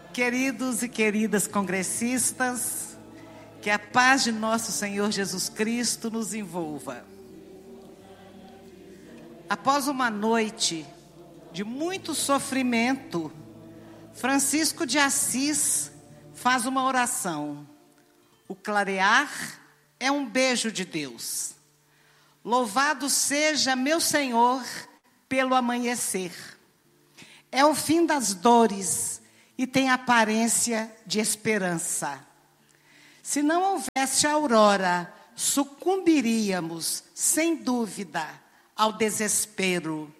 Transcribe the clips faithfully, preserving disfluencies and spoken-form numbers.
Queridos e queridas congressistas, que a paz de nosso Senhor Jesus Cristo nos envolva. Após uma noite de muito sofrimento, Francisco de Assis faz uma oração. O clarear é um beijo de Deus. Louvado seja meu Senhor pelo amanhecer. É o fim das dores e tem aparência de esperança. Se não houvesse aurora, sucumbiríamos, sem dúvida, ao desespero.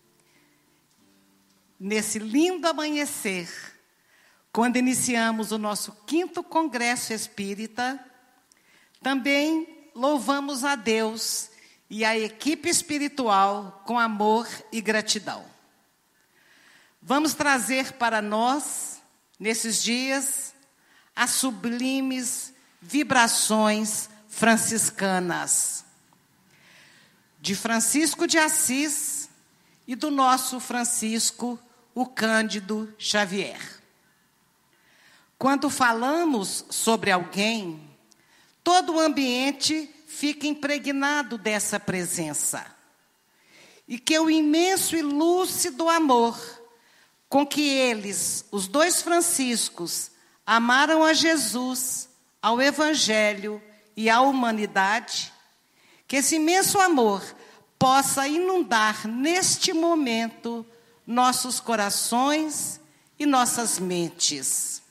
Nesse lindo amanhecer, quando iniciamos o nosso quinto Congresso Espírita, também louvamos a Deus e a equipe espiritual com amor e gratidão. Vamos trazer para nós, nesses dias, as sublimes vibrações franciscanas de Francisco de Assis e do nosso Francisco, o Cândido Xavier. Quando falamos sobre alguém, todo o ambiente fica impregnado dessa presença. E que o imenso e lúcido amor com que eles, os dois Franciscos, amaram a Jesus, ao Evangelho e à humanidade, que esse imenso amor possa inundar neste momento nossos corações e nossas mentes.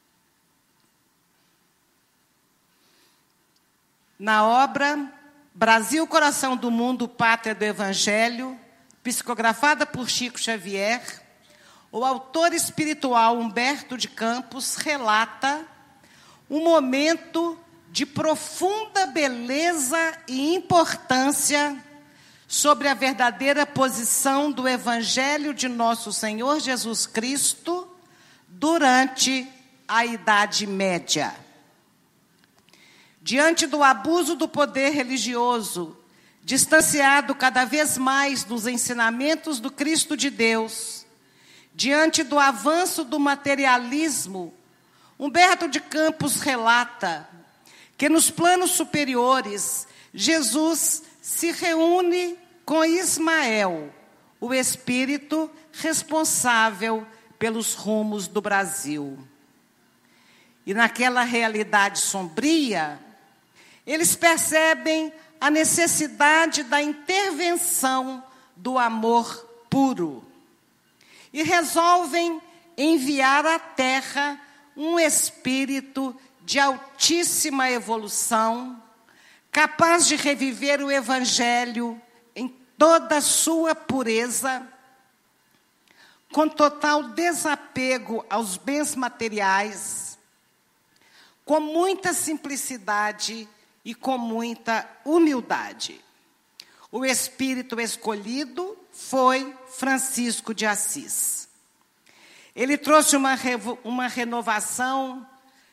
Na obra Brasil, Coração do Mundo, Pátria do Evangelho, psicografada por Chico Xavier, o autor espiritual Humberto de Campos relata um momento de profunda beleza e importância sobre a verdadeira posição do Evangelho de nosso Senhor Jesus Cristo durante a Idade Média. Diante do abuso do poder religioso, distanciado cada vez mais dos ensinamentos do Cristo de Deus, diante do avanço do materialismo, Humberto de Campos relata que nos planos superiores, Jesus se reúne com Ismael, o espírito responsável pelos rumos do Brasil. E naquela realidade sombria, eles percebem a necessidade da intervenção do amor puro e resolvem enviar à Terra um espírito de altíssima evolução, capaz de reviver o Evangelho em toda a sua pureza, com total desapego aos bens materiais, com muita simplicidade e com muita humildade. O espírito escolhido foi Francisco de Assis. Ele trouxe uma, revo, uma renovação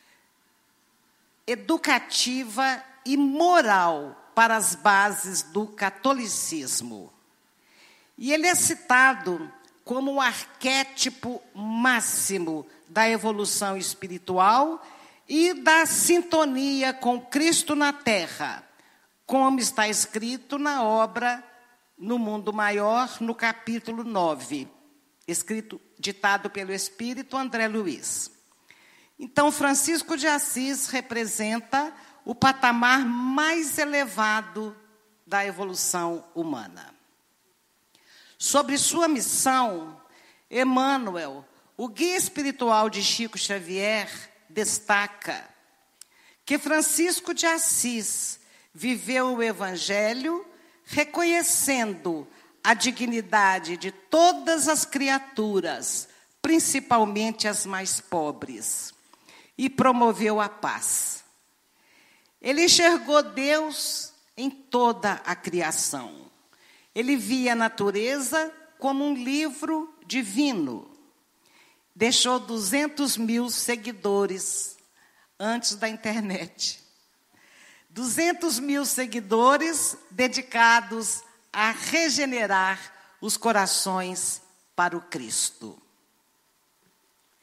educativa e moral para as bases do catolicismo. E ele é citado como o arquétipo máximo da evolução espiritual e da sintonia com Cristo na Terra, como está escrito na obra No Mundo Maior, no capítulo nove, escrito, ditado pelo Espírito André Luiz. Então, Francisco de Assis representa o patamar mais elevado da evolução humana. Sobre sua missão, Emmanuel, o guia espiritual de Chico Xavier, destaca que Francisco de Assis viveu o Evangelho reconhecendo a dignidade de todas as criaturas, principalmente as mais pobres, e promoveu a paz. Ele enxergou Deus em toda a criação. Ele via a natureza como um livro divino. Deixou duzentos mil seguidores antes da internet. duzentos mil seguidores dedicados a regenerar os corações para o Cristo.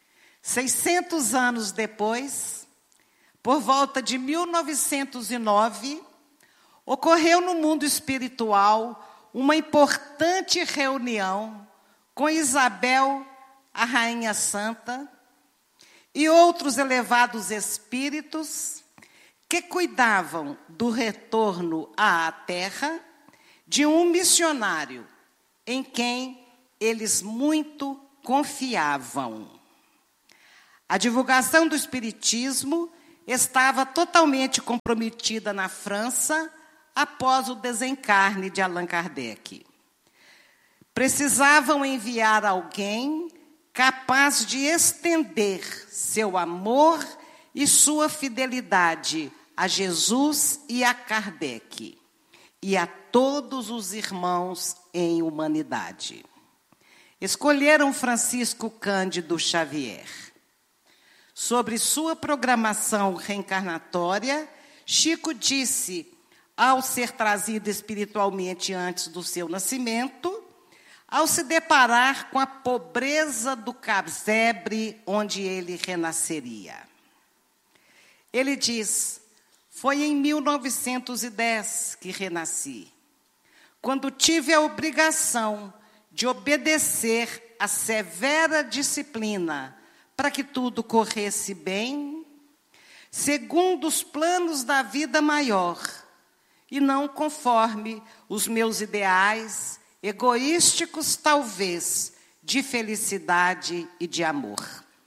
seiscentos anos depois, por volta de mil novecentos e nove, ocorreu no mundo espiritual uma importante reunião com Isabel, a Rainha Santa, e outros elevados espíritos que cuidavam do retorno à Terra de um missionário em quem eles muito confiavam. A divulgação do espiritismo estava totalmente comprometida na França após o desencarne de Allan Kardec. Precisavam enviar alguém capaz de estender seu amor e sua fidelidade a Jesus e a Kardec, e a todos os irmãos em humanidade. Escolheram Francisco Cândido Xavier. Sobre sua programação reencarnatória, Chico disse, ao ser trazido espiritualmente antes do seu nascimento, ao se deparar com a pobreza do casebre onde ele renasceria. Ele diz, foi em mil novecentos e dez que renasci, quando tive a obrigação de obedecer à severa disciplina para que tudo corresse bem, segundo os planos da vida maior, e não conforme os meus ideais, egoísticos talvez, de felicidade e de amor.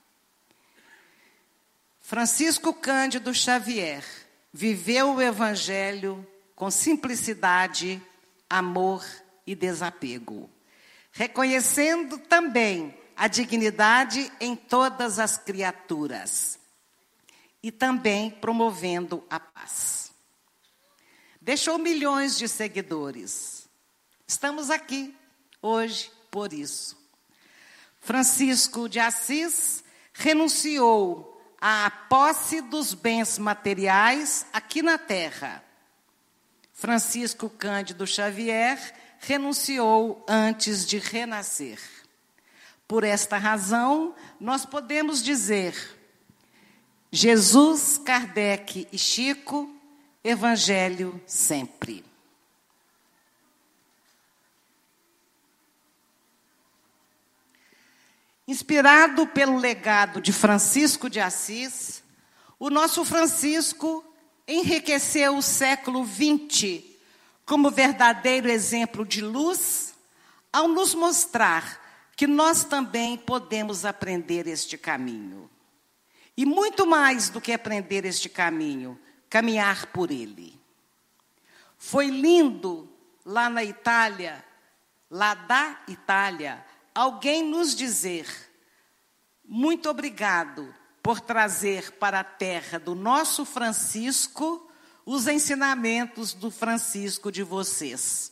Francisco Cândido Xavier viveu o Evangelho com simplicidade, amor e desapego, reconhecendo também a dignidade em todas as criaturas e também promovendo a paz. Deixou milhões de seguidores. Estamos aqui hoje por isso. Francisco de Assis renunciou à posse dos bens materiais aqui na terra. Francisco Cândido Xavier renunciou antes de renascer. Por esta razão, nós podemos dizer: Jesus, Kardec e Chico, Evangelho sempre. Inspirado pelo legado de Francisco de Assis, o nosso Francisco enriqueceu o século vinte como verdadeiro exemplo de luz, ao nos mostrar que nós também podemos aprender este caminho. E muito mais do que aprender este caminho, caminhar por ele. Foi lindo, lá na Itália, lá da Itália, alguém nos dizer: muito obrigado por trazer para a terra do nosso Francisco os ensinamentos do Francisco de vocês.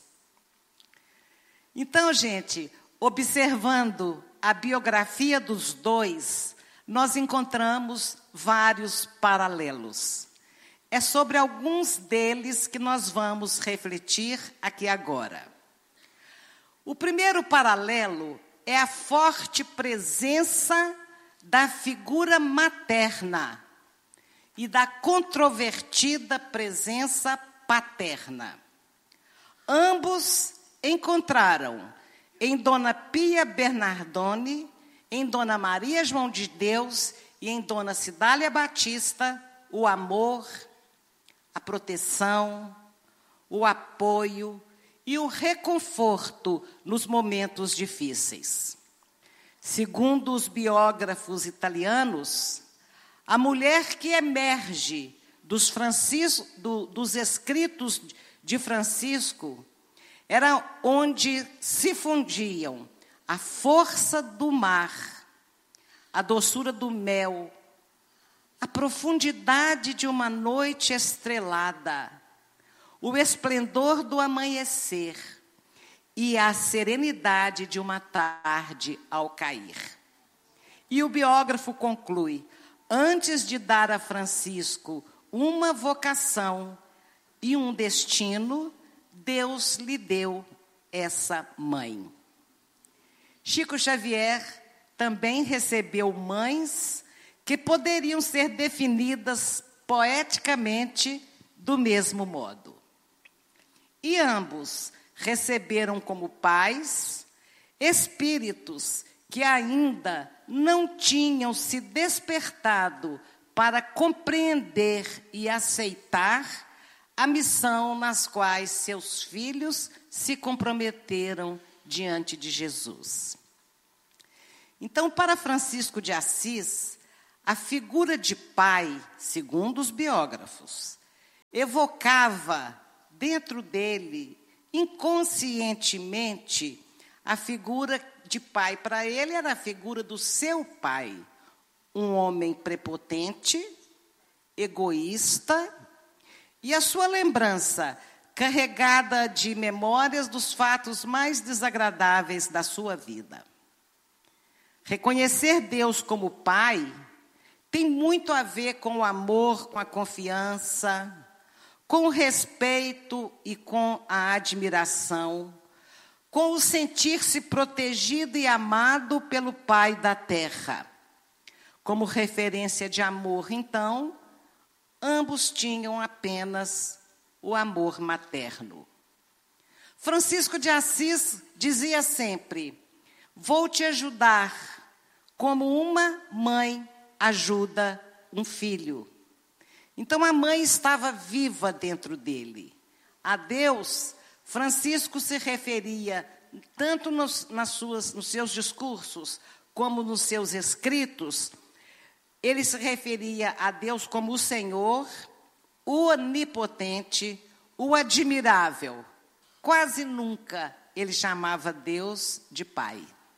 Então, gente, observando a biografia dos dois, nós encontramos vários paralelos. É sobre alguns deles que nós vamos refletir aqui agora. O primeiro paralelo é a forte presença da figura materna e da controvertida presença paterna. Ambos encontraram em Dona Pia Bernardone, em Dona Maria João de Deus e em Dona Cidália Batista o amor, a proteção, o apoio e o reconforto nos momentos difíceis. Segundo os biógrafos italianos, a mulher que emerge dos, Francisco, do, dos escritos de Francisco era onde se fundiam a força do mar, a doçura do mel, a profundidade de uma noite estrelada, o esplendor do amanhecer e a serenidade de uma tarde ao cair. E o biógrafo conclui: antes de dar a Francisco uma vocação e um destino, Deus lhe deu essa mãe. Chico Xavier também recebeu mães que poderiam ser definidas poeticamente do mesmo modo. E ambos receberam como pais espíritos que ainda não tinham se despertado para compreender e aceitar a missão nas quais seus filhos se comprometeram diante de Jesus. Então, para Francisco de Assis, a figura de pai, segundo os biógrafos, evocava dentro dele, inconscientemente, a figura de pai. Para ele era a figura do seu pai, um homem prepotente, egoísta, e a sua lembrança carregada de memórias dos fatos mais desagradáveis da sua vida. Reconhecer Deus como pai tem muito a ver com o amor, com a confiança, com o respeito e com a admiração, com o sentir-se protegido e amado pelo Pai da terra. Como referência de amor, então, ambos tinham apenas o amor materno. Francisco de Assis dizia sempre: vou te ajudar como uma mãe ajuda um filho. Então a mãe estava viva dentro dele. A Deus, Francisco se referia, tanto nos, nas suas, nos seus discursos, como nos seus escritos, ele se referia a Deus como o Senhor, o onipotente, o admirável. Quase nunca ele chamava Deus de Pai.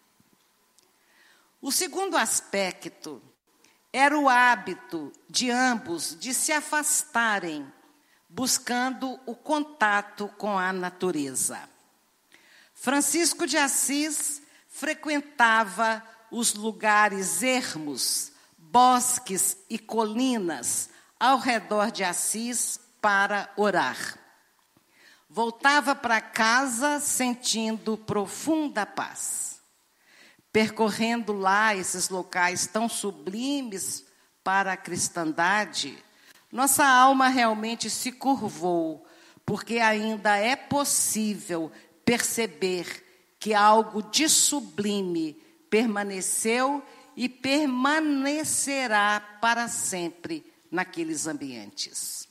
O segundo aspecto era o hábito de ambos de se afastarem, buscando o contato com a natureza. Francisco de Assis frequentava os lugares ermos, bosques e colinas ao redor de Assis para orar. Voltava para casa sentindo profunda paz. Percorrendo lá esses locais tão sublimes para a cristandade, nossa alma realmente se curvou, porque ainda é possível perceber que algo de sublime permaneceu e permanecerá para sempre naqueles ambientes.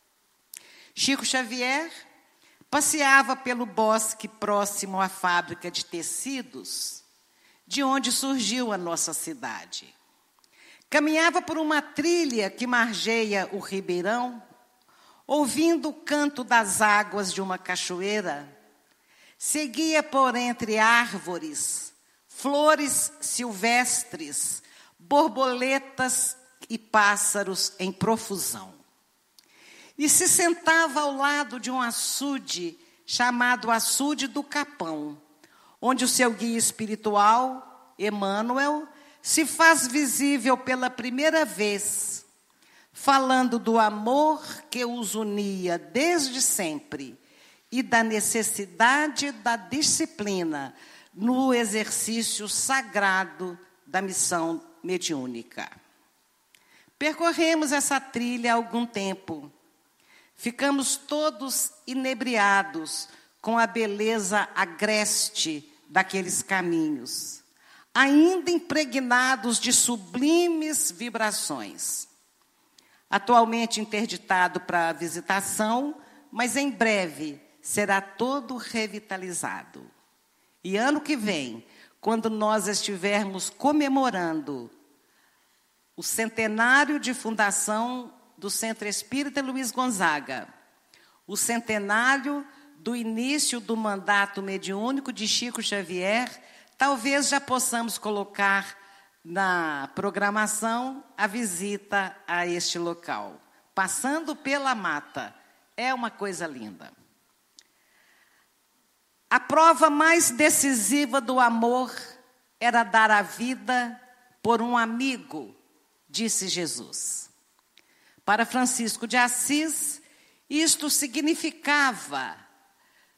Chico Xavier passeava pelo bosque próximo à fábrica de tecidos, de onde surgiu a nossa cidade. Caminhava por uma trilha que margeia o ribeirão, ouvindo o canto das águas de uma cachoeira. Seguia por entre árvores, flores silvestres, borboletas e pássaros em profusão. E se sentava ao lado de um açude chamado Açude do Capão, onde o seu guia espiritual, Emmanuel, se faz visível pela primeira vez, falando do amor que os unia desde sempre e da necessidade da disciplina no exercício sagrado da missão mediúnica. Percorremos essa trilha há algum tempo. Ficamos todos inebriados com a beleza agreste daqueles caminhos, ainda impregnados de sublimes vibrações. Atualmente interditado para visitação, mas em breve será todo revitalizado. E ano que vem, quando nós estivermos comemorando o centenário de fundação do Centro Espírita Luiz Gonzaga, o centenário do início do mandato mediúnico de Chico Xavier, talvez já possamos colocar na programação a visita a este local. Passando pela mata, é uma coisa linda. A prova mais decisiva do amor era dar a vida por um amigo, disse Jesus. Para Francisco de Assis, isto significava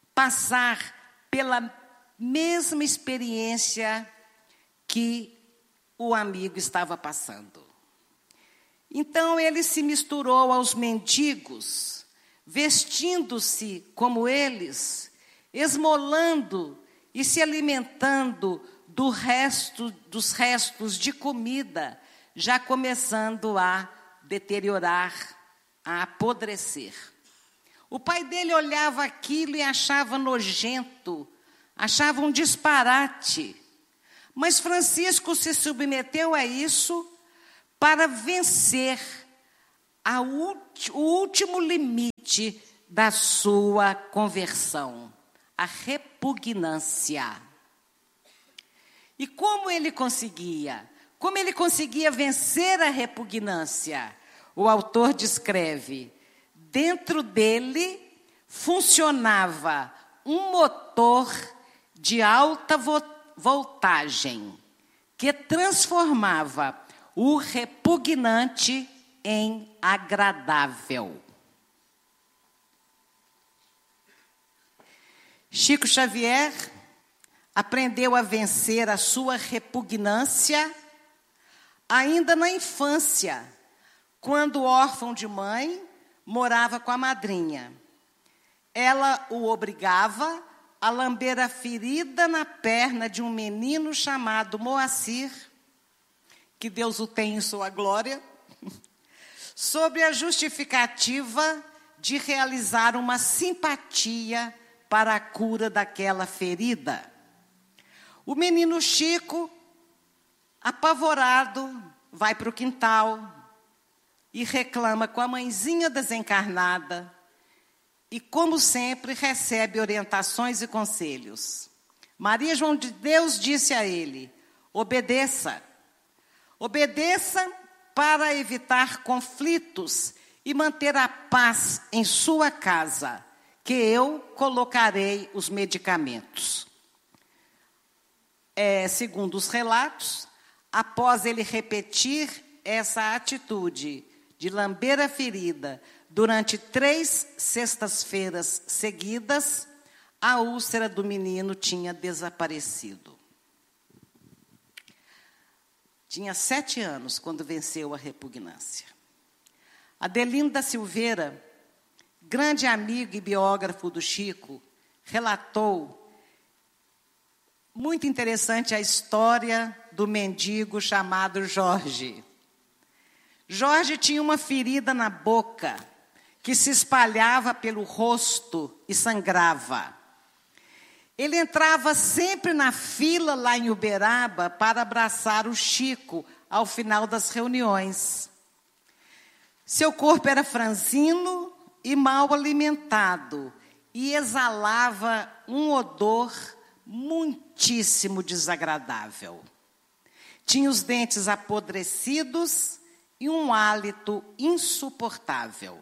passar pela mesma experiência que o amigo estava passando. Então ele se misturou aos mendigos, vestindo-se como eles, esmolando e se alimentando do resto, dos restos de comida, já começando a deteriorar, a apodrecer. O pai dele olhava aquilo e achava nojento, achava um disparate. Mas Francisco se submeteu a isso para vencer a ulti, o último limite da sua conversão, a repugnância. E como ele conseguia? Como ele conseguia vencer a repugnância? O autor descreve: dentro dele funcionava um motor de alta voltagem que transformava o repugnante em agradável. Chico Xavier aprendeu a vencer a sua repugnância ainda na infância, quando órfão de mãe, morava com a madrinha. Ela o obrigava a lamber a ferida na perna de um menino chamado Moacir, que Deus o tenha em sua glória, sobre a justificativa de realizar uma simpatia para a cura daquela ferida. O menino Chico, apavorado, vai para o quintal e reclama com a mãezinha desencarnada e, como sempre, recebe orientações e conselhos. Maria João de Deus disse a ele: obedeça. Obedeça para evitar conflitos e manter a paz em sua casa, que eu colocarei os medicamentos. É, segundo os relatos, após ele repetir essa atitude de lamber a ferida durante três sextas-feiras seguidas, a úlcera do menino tinha desaparecido. Tinha sete anos quando venceu a repugnância. Adelino da Silveira, grande amigo e biógrafo do Chico, relatou muito interessante a história do mendigo chamado Jorge. Jorge tinha uma ferida na boca que se espalhava pelo rosto e sangrava. Ele entrava sempre na fila lá em Uberaba para abraçar o Chico ao final das reuniões. Seu corpo era franzino e mal alimentado e exalava um odor muitíssimo desagradável. Tinha os dentes apodrecidos e um hálito insuportável.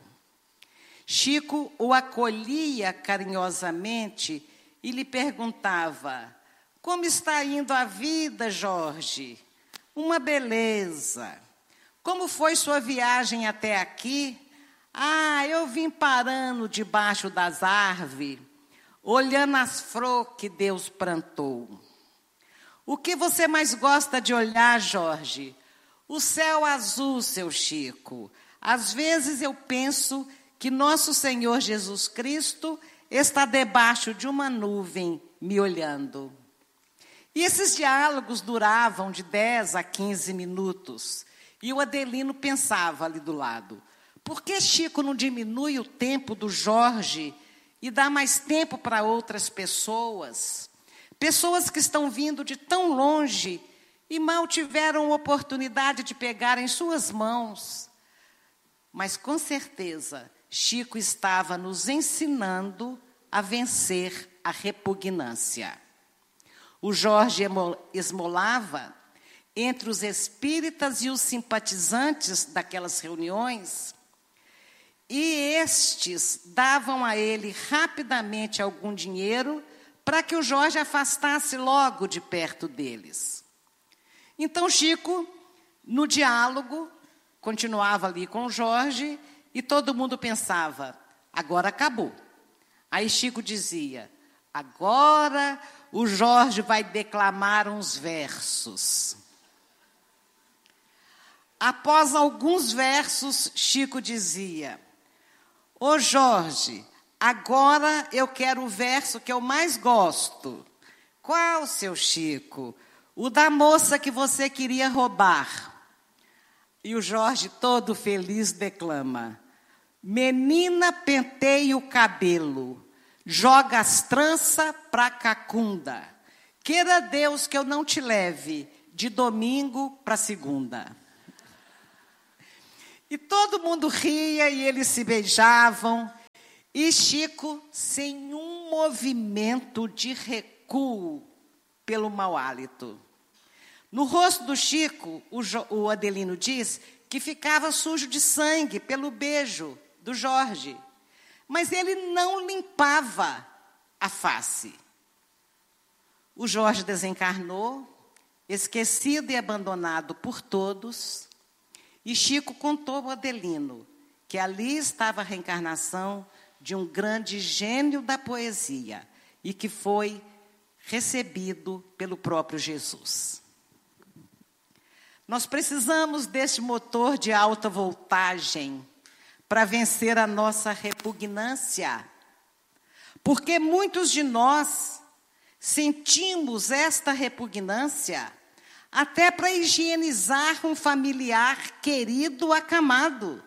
Chico o acolhia carinhosamente e lhe perguntava: como está indo a vida, Jorge? Uma beleza. Como foi sua viagem até aqui? Ah, eu vim parando debaixo das árvores, olhando as flores que Deus plantou. O que você mais gosta de olhar, Jorge? O céu azul, seu Chico. Às vezes eu penso que nosso Senhor Jesus Cristo está debaixo de uma nuvem me olhando. E esses diálogos duravam de dez a quinze minutos. E o Adelino pensava ali do lado: por que Chico não diminui o tempo do Jorge e dá mais tempo para outras pessoas? Pessoas que estão vindo de tão longe e mal tiveram oportunidade de pegar em suas mãos. Mas, com certeza, Chico estava nos ensinando a vencer a repugnância. O Jorge esmolava entre os espíritas e os simpatizantes daquelas reuniões, e estes davam a ele rapidamente algum dinheiro para que o Jorge afastasse logo de perto deles. Então Chico, no diálogo, continuava ali com o Jorge e todo mundo pensava: agora acabou. Aí Chico dizia: agora o Jorge vai declamar uns versos. após alguns versos, Chico dizia: Ô Jorge, agora eu quero o verso que eu mais gosto. Qual, seu Chico? O da moça que você queria roubar. E o Jorge, todo feliz, declama: menina, penteia o cabelo, joga as tranças pra cacunda. Queira Deus que eu não te leve de domingo para segunda. E todo mundo ria e eles se beijavam. E Chico, sem um movimento de recuo pelo mau hálito. No rosto do Chico, o, jo, o Adelino diz que ficava sujo de sangue pelo beijo do Jorge. Mas ele não limpava a face. O Jorge desencarnou, esquecido e abandonado por todos. E Chico contou ao Adelino que ali estava a reencarnação de um grande gênio da poesia e que foi recebido pelo próprio Jesus. Nós precisamos deste motor de alta voltagem para vencer a nossa repugnância, porque muitos de nós sentimos esta repugnância até para higienizar um familiar querido, acamado.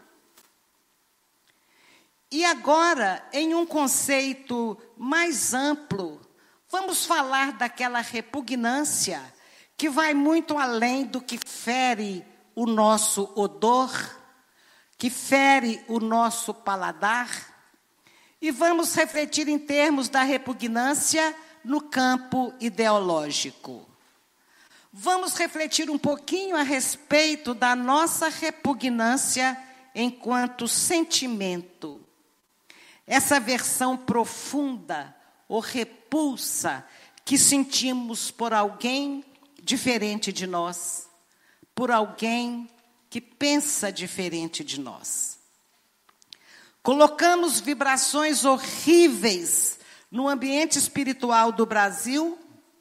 E agora, em um conceito mais amplo, vamos falar daquela repugnância que vai muito além do que fere o nosso odor, que fere o nosso paladar. E vamos refletir em termos da repugnância no campo ideológico. Vamos refletir um pouquinho a respeito da nossa repugnância enquanto sentimento. Essa versão profunda ou repulsa que sentimos por alguém diferente de nós, por alguém que pensa diferente de nós. Colocamos vibrações horríveis no ambiente espiritual do Brasil,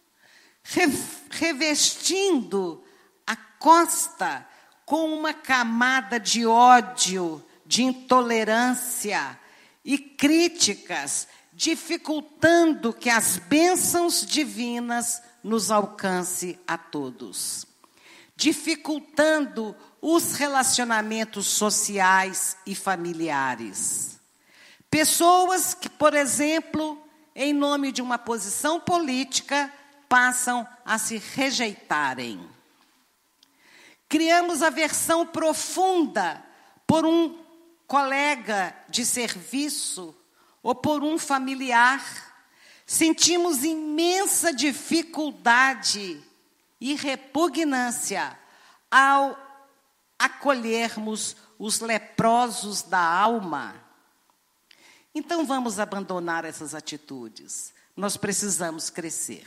revestindo a costa com uma camada de ódio, de intolerância e críticas, dificultando que as bênçãos divinas nos alcance a todos, dificultando os relacionamentos sociais e familiares. Pessoas que, por exemplo, em nome de uma posição política, passam a se rejeitarem. Criamos aversão profunda por um colega de serviço ou por um familiar. Sentimos imensa dificuldade e repugnância ao acolhermos os leprosos da alma. Então vamos abandonar essas atitudes. Nós precisamos crescer.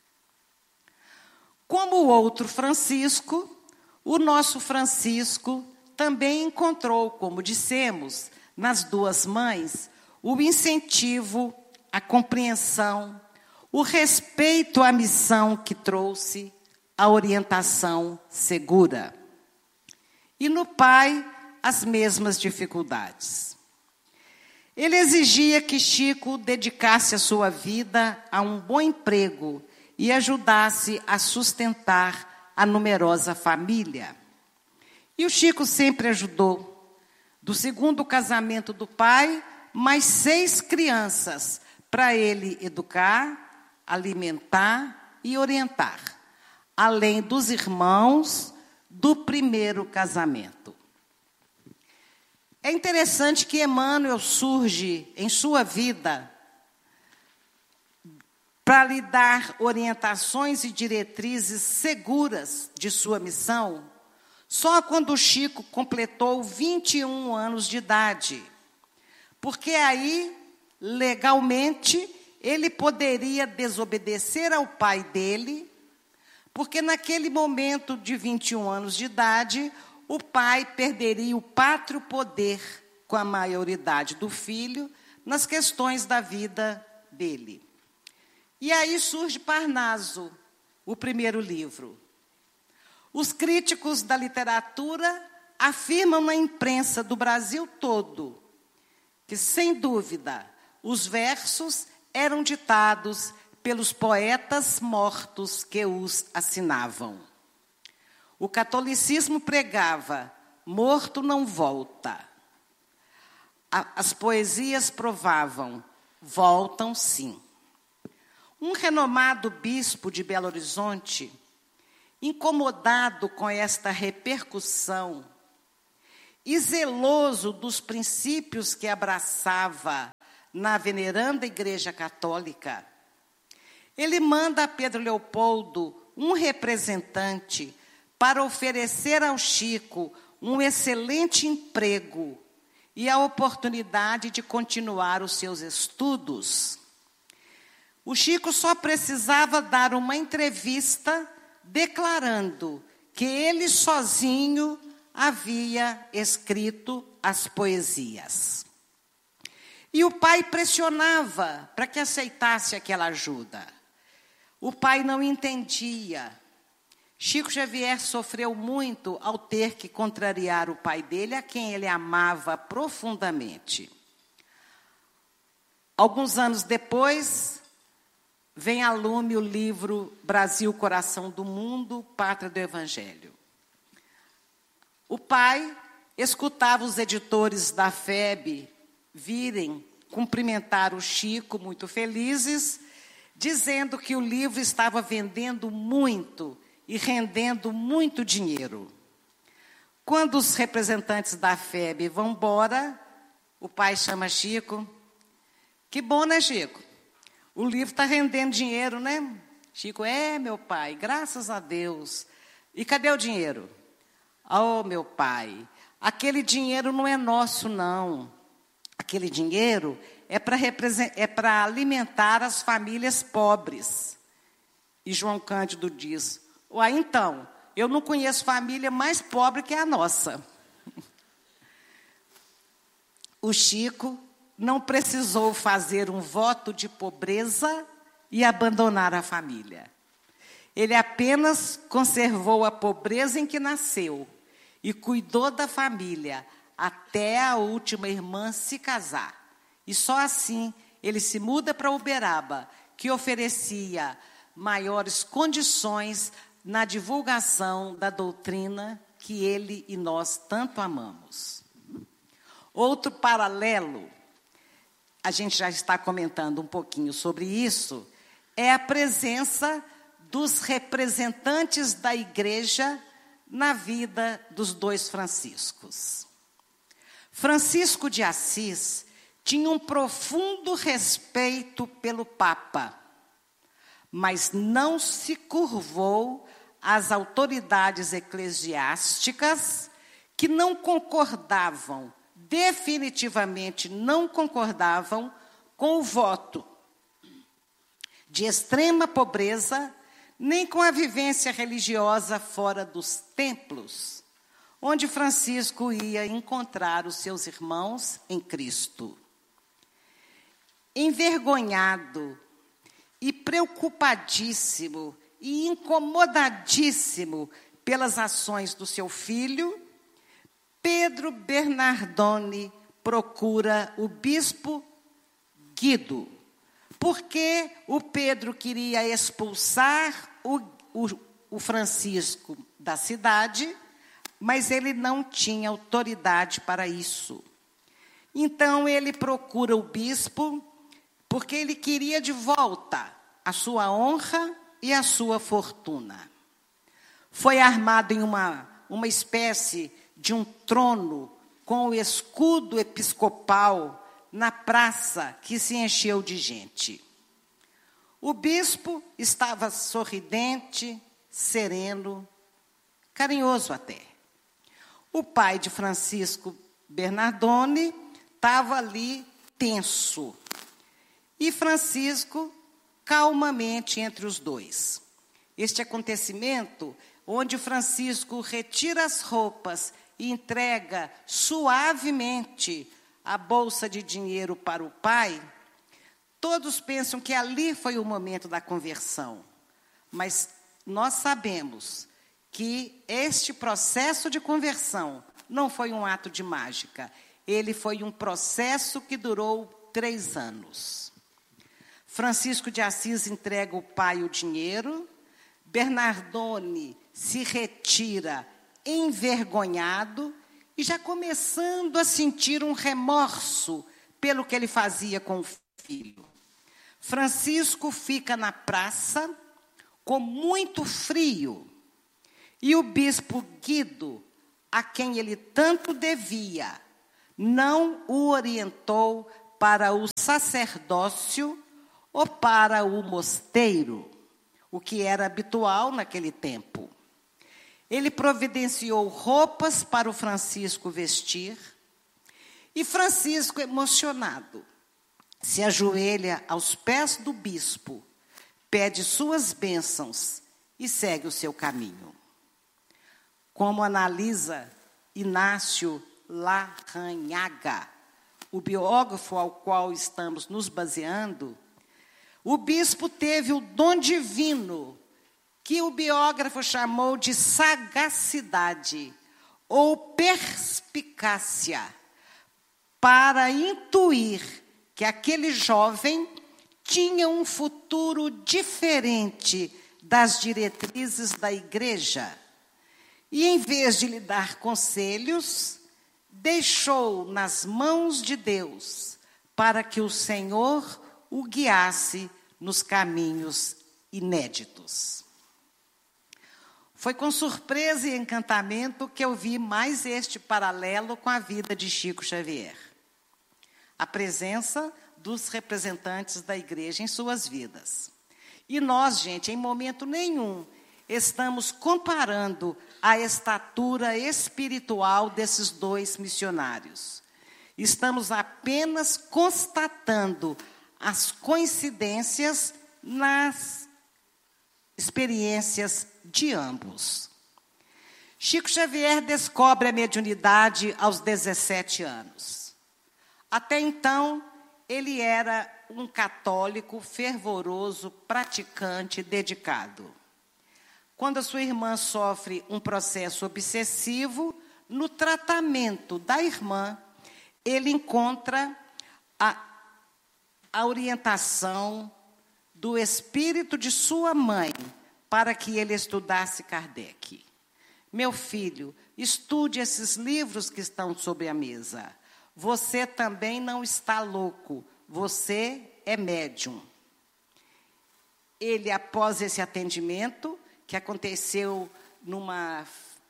Como o outro Francisco, o nosso Francisco também encontrou, como dissemos, nas duas mães, o incentivo, a compreensão, o respeito à missão que trouxe, a orientação segura. E no pai, as mesmas dificuldades. Ele exigia que Chico dedicasse a sua vida a um bom emprego e ajudasse a sustentar a numerosa família. E o Chico sempre ajudou. Do segundo casamento do pai, mais seis crianças para ele educar, alimentar e orientar, além dos irmãos do primeiro casamento. É interessante que Emmanuel surge em sua vida para lhe dar orientações e diretrizes seguras de sua missão, só quando Chico completou vinte e um anos de idade. Porque aí, legalmente, ele poderia desobedecer ao pai dele, porque naquele momento de vinte e um anos de idade, o pai perderia o pátrio poder com a maioridade do filho nas questões da vida dele. E aí surge Parnaso, o primeiro livro. Os críticos da literatura afirmam na imprensa do Brasil todo que, sem dúvida, os versos eram ditados pelos poetas mortos que os assinavam. O catolicismo pregava: morto não volta. As poesias provavam: voltam sim. Um renomado bispo de Belo Horizonte, incomodado com esta repercussão e zeloso dos princípios que abraçava na veneranda Igreja Católica, ele manda a Pedro Leopoldo um representante para oferecer ao Chico um excelente emprego e a oportunidade de continuar os seus estudos. O Chico só precisava dar uma entrevista declarando que ele sozinho havia escrito as poesias. E o pai pressionava para que aceitasse aquela ajuda. O pai não entendia. Chico Xavier sofreu muito ao ter que contrariar o pai dele, a quem ele amava profundamente. Alguns anos depois, vem a lume o livro Brasil, Coração do Mundo, Pátria do Evangelho. O pai escutava os editores da F E B virem cumprimentar o Chico, muito felizes, dizendo que o livro estava vendendo muito e rendendo muito dinheiro. Quando os representantes da F E B vão embora, o pai chama Chico. Que bom, né, Chico? O livro está rendendo dinheiro, né? Chico, é, meu pai, graças a Deus. E cadê o dinheiro? Oh, meu pai, aquele dinheiro não é nosso, não. Aquele dinheiro é para é para alimentar as famílias pobres. E João Cândido diz: ué, então, eu não conheço família mais pobre que a nossa. O Chico não precisou fazer um voto de pobreza e abandonar a família. Ele apenas conservou a pobreza em que nasceu e cuidou da família até a última irmã se casar. E só assim ele se muda para Uberaba, que oferecia maiores condições na divulgação da doutrina que ele e nós tanto amamos. Outro paralelo, a gente já está comentando um pouquinho sobre isso, é a presença dos representantes da igreja na vida dos dois Franciscos. Francisco de Assis tinha um profundo respeito pelo Papa, mas não se curvou às autoridades eclesiásticas que não concordavam, definitivamente não concordavam com o voto de extrema pobreza, nem com a vivência religiosa fora dos templos, onde Francisco ia encontrar os seus irmãos em Cristo. Envergonhado e preocupadíssimo e incomodadíssimo pelas ações do seu filho, Pedro Bernardone procura o bispo Guido, porque o Pedro queria expulsar o, o, o Francisco da cidade, mas ele não tinha autoridade para isso. Então, ele procura o bispo, porque ele queria de volta a sua honra e a sua fortuna. Foi armado em uma, uma espécie de um trono com o escudo episcopal na praça que se encheu de gente. O bispo estava sorridente, sereno, carinhoso até. O pai de Francisco Bernardone estava ali tenso. E Francisco, calmamente entre os dois. Este acontecimento, onde Francisco retira as roupas e entrega suavemente a bolsa de dinheiro para o pai, todos pensam que ali foi o momento da conversão. Mas nós sabemos que este processo de conversão não foi um ato de mágica. Ele foi um processo que durou três anos. Francisco de Assis entrega ao pai o dinheiro. Bernardone se retira envergonhado e já começando a sentir um remorso pelo que ele fazia com o filho. Francisco fica na praça com muito frio e o bispo Guido, a quem ele tanto devia, não o orientou para o sacerdócio ou para o mosteiro, o que era habitual naquele tempo. Ele providenciou roupas para o Francisco vestir, e Francisco, emocionado, se ajoelha aos pés do bispo, pede suas bênçãos e segue o seu caminho. Como analisa Inácio Larrañaga, o biógrafo ao qual estamos nos baseando, o bispo teve o dom divino, que o biógrafo chamou de sagacidade ou perspicácia, para intuir que aquele jovem tinha um futuro diferente das diretrizes da igreja. E, em vez de lhe dar conselhos, deixou nas mãos de Deus para que o Senhor o guiasse nos caminhos inéditos. Foi com surpresa e encantamento que eu vi mais este paralelo com a vida de Chico Xavier. A presença dos representantes da igreja em suas vidas. E nós, gente, em momento nenhum, estamos comparando a estatura espiritual desses dois missionários. Estamos apenas constatando as coincidências nas experiências de ambos. Chico Xavier descobre a mediunidade aos dezessete anos. Até então, ele era um católico fervoroso, praticante, dedicado. Quando a sua irmã sofre um processo obsessivo, no tratamento da irmã, ele encontra a, a orientação do espírito de sua mãe para que ele estudasse Kardec. Meu filho, estude esses livros que estão sobre a mesa. Você também não está louco, você é médium. Ele, após esse atendimento, que aconteceu numa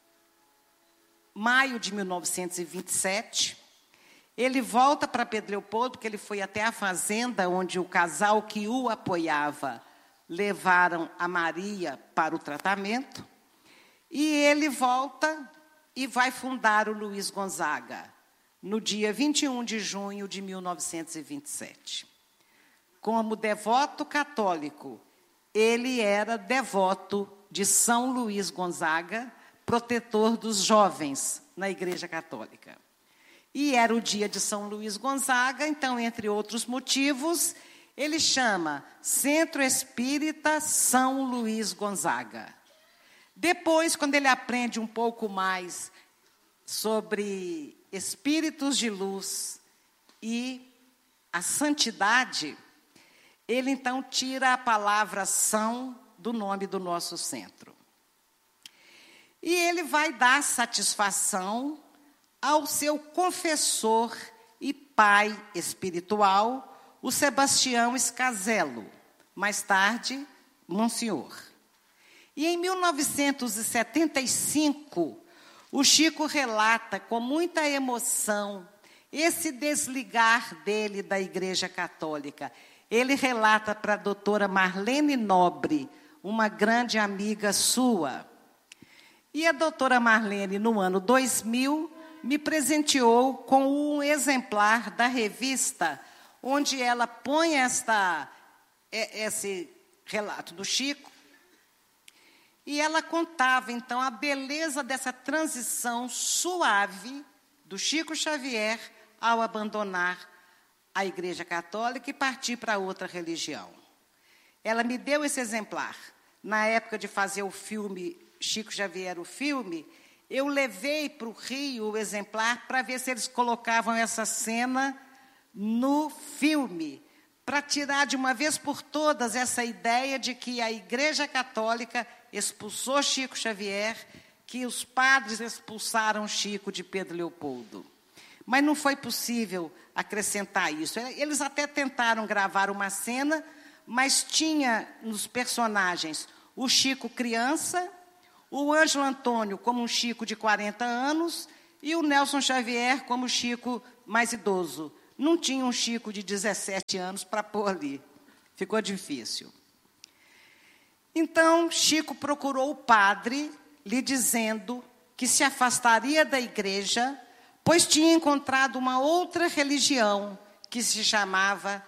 maio de mil novecentos e vinte e sete, ele volta para Pedro Leopoldo, porque ele foi até a fazenda onde o casal que o apoiava levaram a Maria para o tratamento, e ele volta e vai fundar o Luiz Gonzaga, no dia vinte e um de junho de mil novecentos e vinte e sete. Como devoto católico, ele era devoto de São Luís Gonzaga, protetor dos jovens na Igreja Católica. E era o dia de São Luís Gonzaga, então, entre outros motivos, ele chama Centro Espírita São Luís Gonzaga. Depois, quando ele aprende um pouco mais sobre espíritos de luz e a santidade, ele então tira a palavra São do nome do nosso centro. E ele vai dar satisfação ao seu confessor e pai espiritual, o Sebastião Scazello, mais tarde, Monsenhor. E em mil novecentos e setenta e cinco, o Chico relata com muita emoção esse desligar dele da Igreja Católica. Ele relata para a doutora Marlene Nobre, uma grande amiga sua. E a doutora Marlene, no ano dois mil, me presenteou com um exemplar da revista, onde ela põe esta, esse relato do Chico, e ela contava, então, a beleza dessa transição suave do Chico Xavier ao abandonar a Igreja Católica e partir para outra religião. Ela me deu esse exemplar. Na época de fazer o filme, Chico Xavier, o filme, eu levei para o Rio o exemplar para ver se eles colocavam essa cena no filme, para tirar de uma vez por todas essa ideia de que a Igreja Católica expulsou Chico Xavier, que os padres expulsaram Chico de Pedro Leopoldo. Mas não foi possível acrescentar isso. Eles até tentaram gravar uma cena, mas tinha nos personagens o Chico criança, o Ângelo Antônio como um Chico de quarenta anos e o Nelson Xavier como Chico mais idoso. Não tinha um Chico de dezessete anos para pôr ali. Ficou difícil. Então, Chico procurou o padre, lhe dizendo que se afastaria da igreja, pois tinha encontrado uma outra religião que se chamava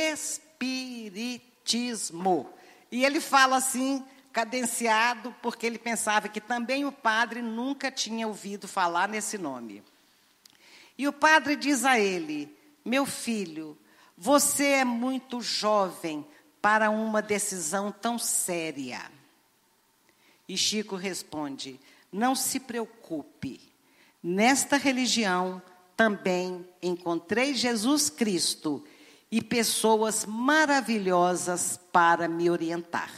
Espiritismo. E ele fala assim, cadenciado, porque ele pensava que também o padre nunca tinha ouvido falar nesse nome. E o padre diz a ele: meu filho, você é muito jovem para uma decisão tão séria. E Chico responde: não se preocupe, nesta religião também encontrei Jesus Cristo e pessoas maravilhosas para me orientar.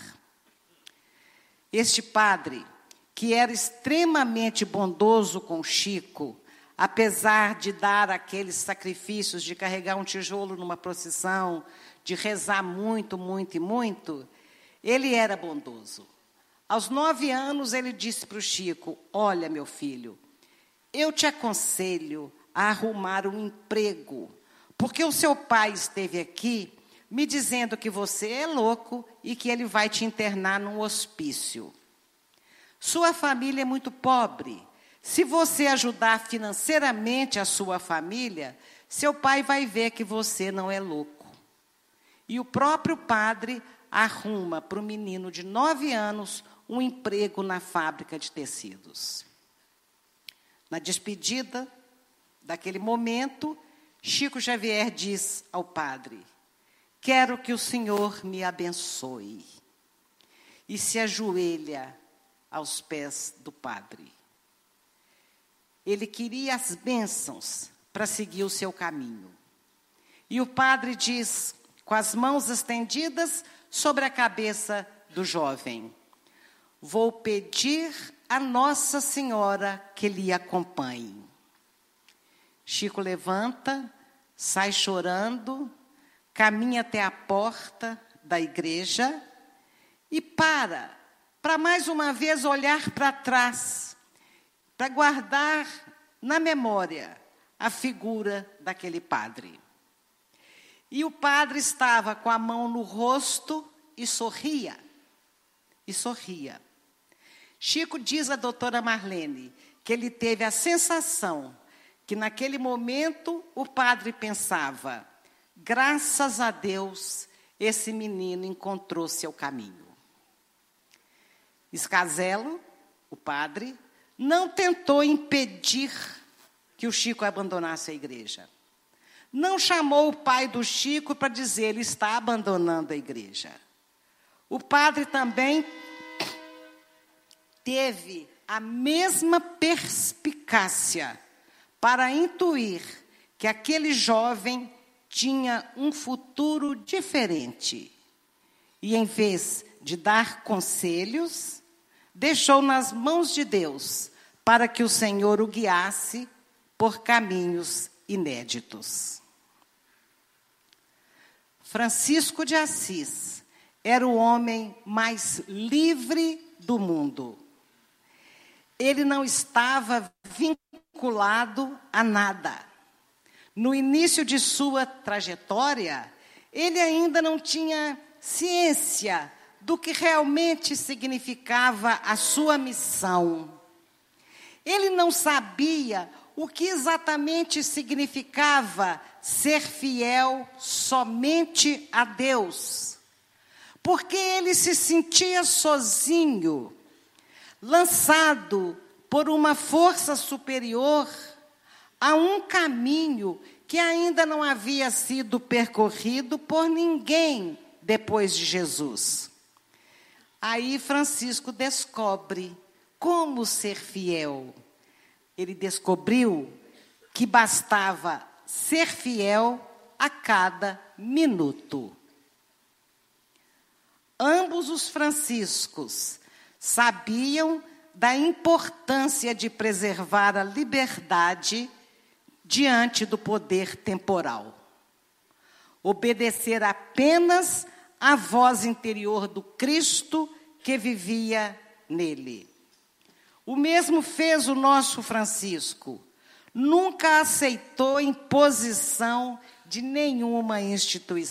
Este padre, que era extremamente bondoso com Chico, apesar de dar aqueles sacrifícios de carregar um tijolo numa procissão, de rezar muito, muito e muito, ele era bondoso. Aos nove anos, ele disse para o Chico: olha, meu filho, eu te aconselho a arrumar um emprego, porque o seu pai esteve aqui me dizendo que você é louco e que ele vai te internar num hospício. Sua família é muito pobre. Se você ajudar financeiramente a sua família, seu pai vai ver que você não é louco. E o próprio padre arruma para o menino de nove anos um emprego na fábrica de tecidos. Na despedida daquele momento, Chico Xavier diz ao padre: quero que o Senhor me abençoe. E se ajoelha aos pés do padre. Ele queria as bênçãos para seguir o seu caminho. E o padre diz, com as mãos estendidas sobre a cabeça do jovem: vou pedir a Nossa Senhora que lhe acompanhe. Chico levanta, sai chorando, caminha até a porta da igreja e para, para mais uma vez olhar para trás, para guardar na memória a figura daquele padre. E o padre estava com a mão no rosto e sorria, e sorria. Chico diz à doutora Marlene que ele teve a sensação que naquele momento o padre pensava: graças a Deus, esse menino encontrou seu caminho. Escazelo, o padre, não tentou impedir que o Chico abandonasse a igreja. Não chamou o pai do Chico para dizer: ele está abandonando a igreja. O padre também teve a mesma perspicácia para intuir que aquele jovem tinha um futuro diferente. E, em vez de dar conselhos, deixou nas mãos de Deus para que o Senhor o guiasse por caminhos inéditos. Francisco de Assis era o homem mais livre do mundo. Ele não estava vinculado a nada. No início de sua trajetória, ele ainda não tinha ciência do que realmente significava a sua missão. Ele não sabia o que exatamente significava ser fiel somente a Deus, porque ele se sentia sozinho, lançado por uma força superior a um caminho que ainda não havia sido percorrido por ninguém depois de Jesus. Aí Francisco descobre como ser fiel, Ele descobriu que bastava ser fiel a cada minuto. Ambos os franciscos sabiam da importância de preservar a liberdade diante do poder temporal. Obedecer apenas à voz interior do Cristo que vivia nele. O mesmo fez o nosso Francisco. Nunca aceitou imposição de nenhuma instituição.